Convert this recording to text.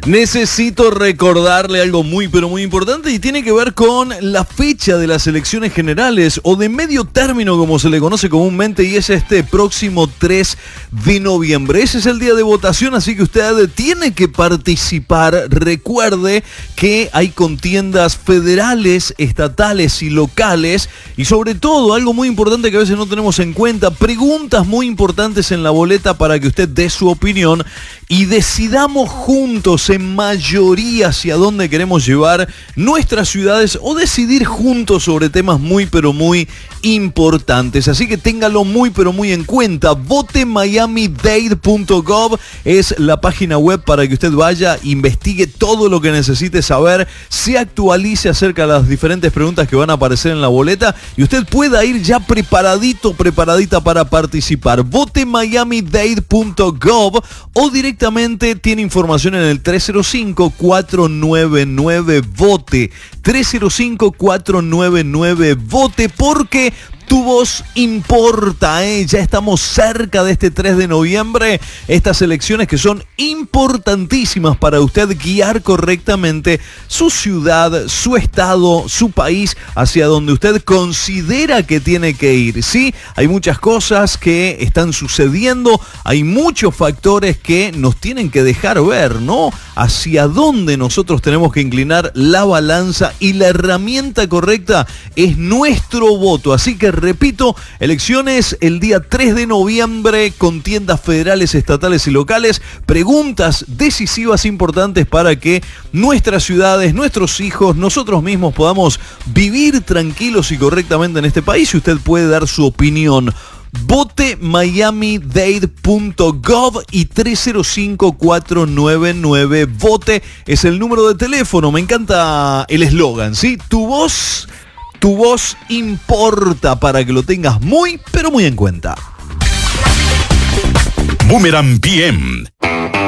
Necesito recordarle algo muy pero muy importante y tiene que ver con la fecha de las elecciones generales o de medio término como se le conoce comúnmente, y es este próximo 3 de noviembre. Ese es el día de votación, así que usted tiene que participar. Recuerde que hay contiendas federales, estatales y locales, y sobre todo algo muy importante que a veces no tenemos en cuenta, preguntas muy importantes en la boleta para que usted dé su opinión y decidamos juntos en mayoría hacia dónde queremos llevar nuestras ciudades o decidir juntos sobre temas muy pero muy importantes. Así que téngalo muy pero muy en cuenta. VoteMiamiDade.gov es la página web para que usted vaya, investigue todo lo que necesite saber, se actualice acerca de las diferentes preguntas que van a aparecer en la boleta y usted pueda ir ya preparadita para participar. VoteMiamiDade.gov o directamente tiene información en el 305-499-VOTE. 305-499-VOTE, porque tu voz importa, Ya estamos cerca de este 3 de noviembre, estas elecciones que son importantísimas para usted guiar correctamente su ciudad, su estado, su país, hacia donde usted considera que tiene que ir. Sí, hay muchas cosas que están sucediendo, hay muchos factores que nos tienen que dejar ver, ¿no?, hacia dónde nosotros tenemos que inclinar la balanza, y la herramienta correcta es nuestro voto. Así que repito, elecciones el día 3 de noviembre, contiendas federales, estatales y locales, preguntas decisivas importantes para que nuestras ciudades, nuestros hijos, nosotros mismos podamos vivir tranquilos y correctamente en este país, y usted puede dar su opinión. VoteMiamiDade.gov y 305-499-VOTE es el número de teléfono. Me encanta el eslogan, ¿sí? Tu voz importa, para que lo tengas muy, pero muy en cuenta. Boomerang PM